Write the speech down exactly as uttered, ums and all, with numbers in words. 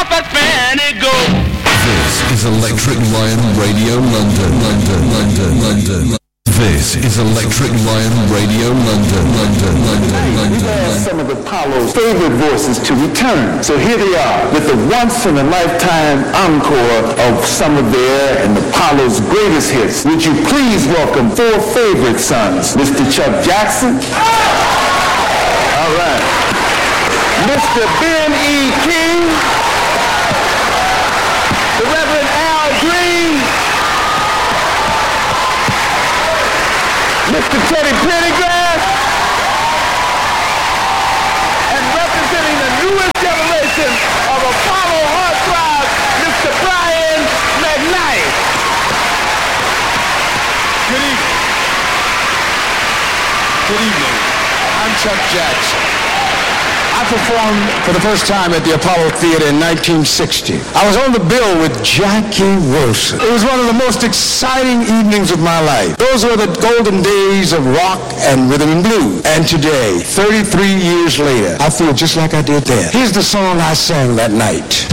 off that fanny go. This is Electric Lion Radio London, London, London, London. This is Electric Lion Radio London, London, London, London. We've asked some of Apollo's favorite voices to return. So here they are with the once-in-a-lifetime encore of some of their and Apollo's greatest hits. Would you please welcome four favorite sons, Mister Chuck Jackson. All right. Mister Ben E. King. The Reverend Al Green. Mister Teddy Pendergrass, and representing the newest generation of Apollo heartthrob, Mister Brian McKnight. Good evening. Good evening. I'm Chuck Jackson. I performed for the first time at the Apollo Theater in nineteen sixty. I was on the bill with Jackie Wilson. It was one of the most exciting evenings of my life. Those were the golden days of rock and rhythm and blues. And today, thirty-three years later, I feel just like I did then. Here's the song I sang that night.